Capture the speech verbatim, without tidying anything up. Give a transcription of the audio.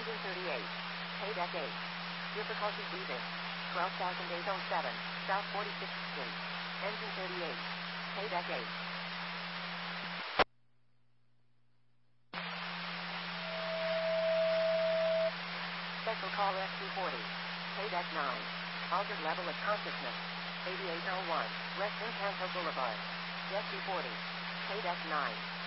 Engine thirty-eight. Paydeck eight. Difficulty breathing. twelve thousand eight hundred seven. South forty-sixth Street. Engine thirty-eight. Paydeck eight. Special call S two forty. Paydeck nine. Altered level of consciousness. eighty-eight oh one. West Encanto Boulevard. S two forty. Paydeck nine.